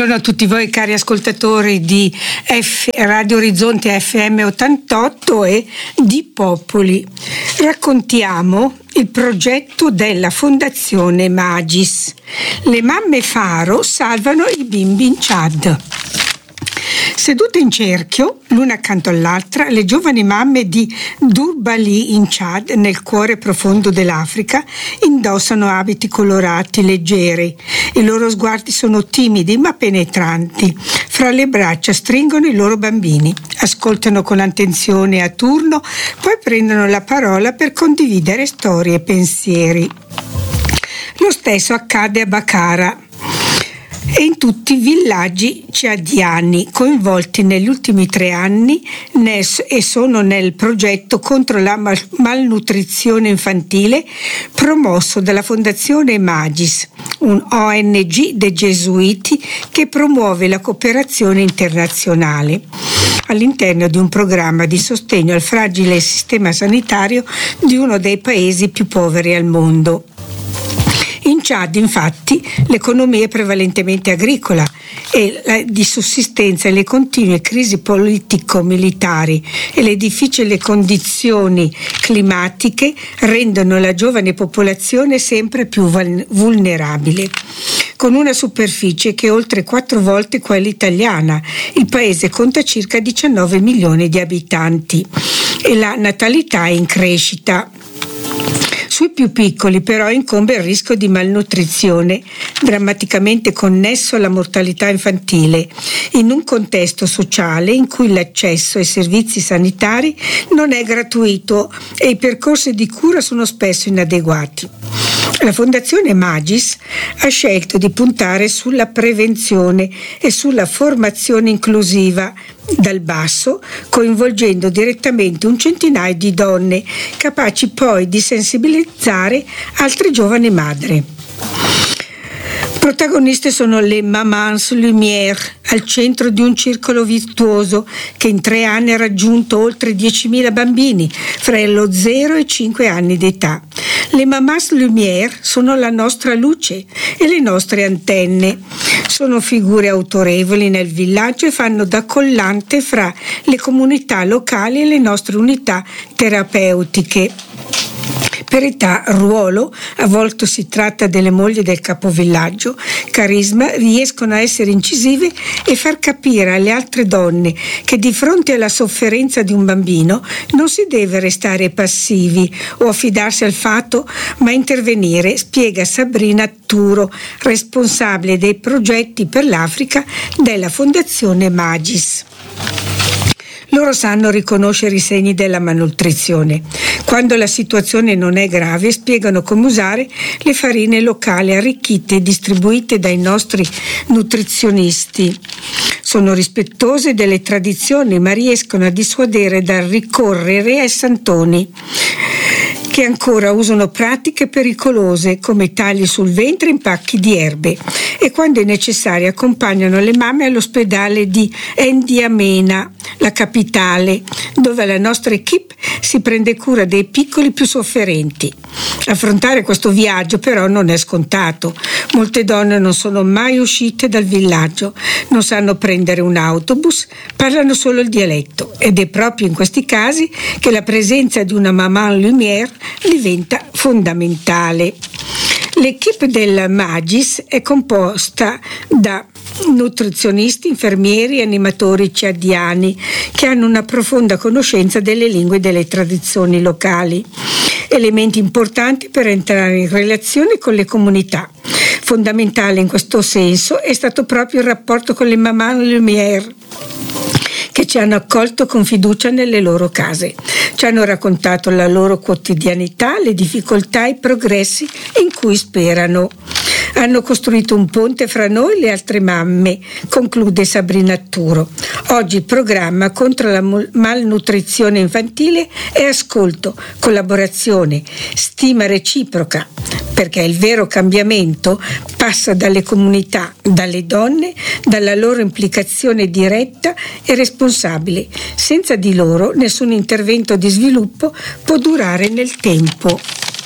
Buongiorno a tutti voi cari ascoltatori di Radio Orizzonte FM 88 e di Popoli. Raccontiamo il progetto della Fondazione Magis. Le mamme Faro salvano i bimbi in Ciad. Sedute in cerchio, l'una accanto all'altra, le giovani mamme di Durbali in Ciad, nel cuore profondo dell'Africa, indossano abiti colorati, leggeri. I loro sguardi sono timidi ma penetranti. Fra le braccia stringono i loro bambini, ascoltano con attenzione a turno, poi prendono la parola per condividere storie e pensieri. Lo stesso accade a Bakara e in tutti i villaggi ciadiani coinvolti negli ultimi 3 anni e sono nel progetto contro la malnutrizione infantile promosso dalla Fondazione Magis, un ONG dei Gesuiti che promuove la cooperazione internazionale all'interno di un programma di sostegno al fragile sistema sanitario di uno dei paesi più poveri al mondo. In Ciad, infatti, l'economia è prevalentemente agricola e di sussistenza e le continue crisi politico-militari e le difficili condizioni climatiche rendono la giovane popolazione sempre più vulnerabile. Con una superficie che è oltre 4 volte quella italiana, il paese conta circa 19 milioni di abitanti e la natalità è in crescita. Sui più piccoli però incombe il rischio di malnutrizione, drammaticamente connesso alla mortalità infantile, in un contesto sociale in cui l'accesso ai servizi sanitari non è gratuito e i percorsi di cura sono spesso inadeguati. La Fondazione Magis ha scelto di puntare sulla prevenzione e sulla formazione inclusiva dal basso, coinvolgendo direttamente un centinaio di donne, capaci poi di sensibilizzare altre giovani madri. Protagoniste sono le Mamans Lumière, al centro di un circolo virtuoso che in 3 anni ha raggiunto oltre 10.000 bambini fra lo 0 e i 5 anni di età. Le Mamans Lumière sono la nostra luce e le nostre antenne. Sono figure autorevoli nel villaggio e fanno da collante fra le comunità locali e le nostre unità terapeutiche. Per età, ruolo, a volte si tratta delle mogli del capovillaggio, carisma, riescono a essere incisive e far capire alle altre donne che di fronte alla sofferenza di un bambino non si deve restare passivi o affidarsi al fatto, ma intervenire, spiega Sabrina Turo, responsabile dei progetti per l'Africa della Fondazione Magis. Loro sanno riconoscere i segni della malnutrizione. Quando la situazione non è grave, spiegano come usare le farine locali arricchite e distribuite dai nostri nutrizionisti. Sono rispettose delle tradizioni, ma riescono a dissuadere dal ricorrere ai santoni, che ancora usano pratiche pericolose come tagli sul ventre e impacchi di erbe, e quando è necessario accompagnano le mamme all'ospedale di N'Djamena, la capitale, dove la nostra equipe si prende cura dei piccoli più sofferenti. Affrontare questo viaggio però non è scontato. Molte donne non sono mai uscite dal villaggio, non sanno prendere un autobus, parlano solo il dialetto, ed è proprio in questi casi che la presenza di una Maman Lumière diventa fondamentale. L'equipe del Magis è composta da nutrizionisti, infermieri e animatori ciadiani che hanno una profonda conoscenza delle lingue e delle tradizioni locali, elementi importanti per entrare in relazione con le comunità. Fondamentale in questo senso è stato proprio il rapporto con le Maman Lumière, che ci hanno accolto con fiducia nelle loro case. Ci hanno raccontato la loro quotidianità, le difficoltà e i progressi in cui sperano. Hanno costruito un ponte fra noi e le altre mamme, conclude Sabrina Turo. Oggi il programma contro la malnutrizione infantile è ascolto, collaborazione, stima reciproca, perché il vero cambiamento passa dalle comunità, dalle donne, dalla loro implicazione diretta e responsabile. Senza di loro nessun intervento di sviluppo può durare nel tempo.